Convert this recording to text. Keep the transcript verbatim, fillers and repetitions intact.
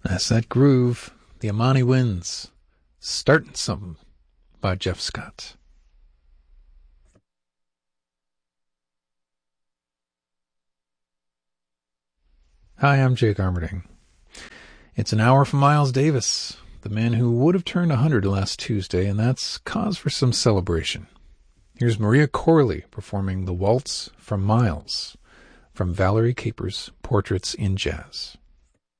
That's that groove. The Amani Winds. Starting Something by Jeff Scott. Hi, I'm Jake Armerding. It's an hour from Miles Davis, the man who would have turned one hundred last Tuesday, and that's cause for some celebration. Here's Maria Corley performing The Waltz from Miles from Valerie Capers' Portraits in Jazz.